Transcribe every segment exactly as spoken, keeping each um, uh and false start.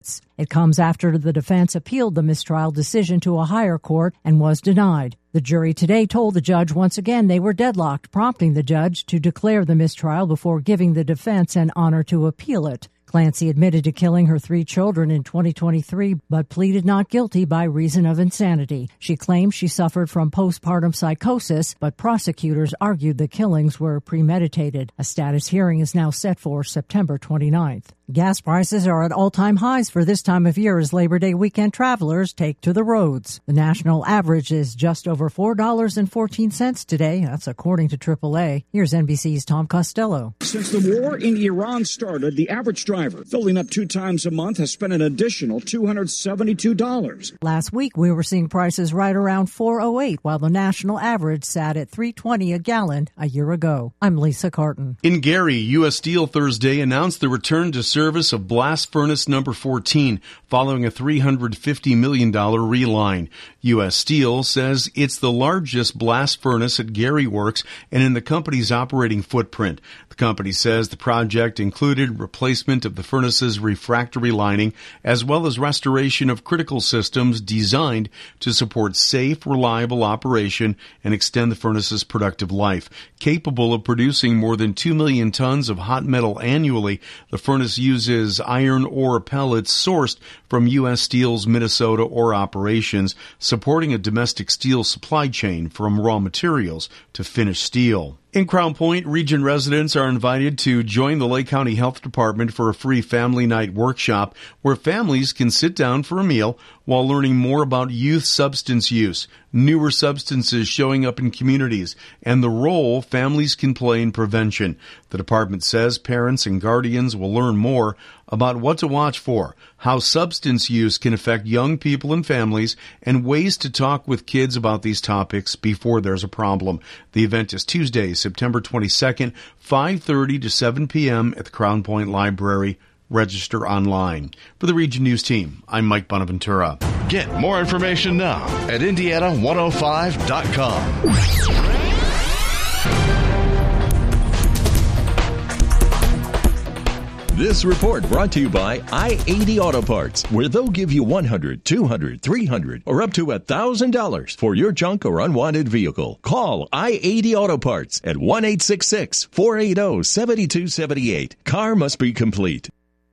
It comes after the defense appealed the mistrial decision to a higher court and was denied. The jury today told the judge once again they were deadlocked, prompting the judge to declare the mistrial before giving the defense an honor to appeal it. Clancy admitted to killing her three children in twenty twenty-three, but pleaded not guilty by reason of insanity. She claimed she suffered from postpartum psychosis, but prosecutors argued the killings were premeditated. A status hearing is now set for September twenty-ninth. Gas prices are at all-time highs for this time of year as Labor Day weekend travelers take to the roads. The national average is just over four dollars and fourteen cents today. That's according to triple A. Here's N B C's Tom Costello. Since the war in Iran started, the average driver filling up two times a month has spent an additional two hundred seventy-two dollars. Last week, we were seeing prices right around four oh eight, while the national average sat at three twenty a gallon a year ago. I'm Lisa Carton. In Gary, U S Steel Thursday announced the return to service of blast furnace number fourteen following a three hundred fifty million dollars reline. U S Steel says it's the largest blast furnace at Gary Works and in the company's operating footprint. The company says the project included replacement of the furnace's refractory lining as well as restoration of critical systems designed to support safe, reliable operation and extend the furnace's productive life. Capable of producing more than two million tons of hot metal annually, the furnace uses iron ore pellets sourced from U S Steel's Minnesota ore operations, supporting a domestic steel supply chain from raw materials to finished steel. In Crown Point, region residents are invited to join the Lake County Health Department for a free family night workshop where families can sit down for a meal while learning more about youth substance use, newer substances showing up in communities, and the role families can play in prevention. The department says parents and guardians will learn more about what to watch for, how substance use can affect young people and families, and ways to talk with kids about these topics before there's a problem. The event is Tuesday, September twenty-second, five thirty to seven p.m. at the Crown Point Library. Register online. For the Region News Team, I'm Mike Bonaventura. Get more information now at Indiana one oh five dot com. This report brought to you by I eighty Auto Parts, where they'll give you one hundred, two hundred, three hundred, or up to one thousand dollars for your junk or unwanted vehicle. Call I eighty Auto Parts at one eight six six, four eight zero, seven two seven eight. Car must be complete.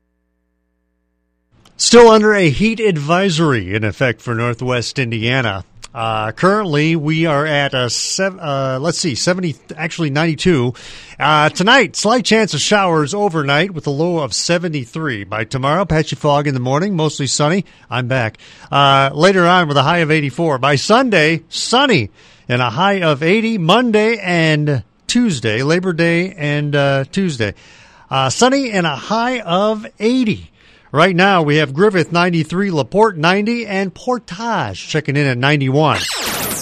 Still under a heat advisory in effect for Northwest Indiana. Uh, currently, we are at a seven, uh, let's see, seventy, actually ninety-two. Uh, tonight, slight chance of showers overnight with a low of seventy-three. By tomorrow, patchy fog in the morning, mostly sunny. I'm back. Uh, later on with a high of eighty-four. By Sunday, sunny and a high of eighty. Monday and Tuesday, Labor Day and uh, Tuesday, uh, sunny and a high of eighty. Right now, we have Griffith ninety-three, LaPorte ninety, and Portage checking in at ninety-one.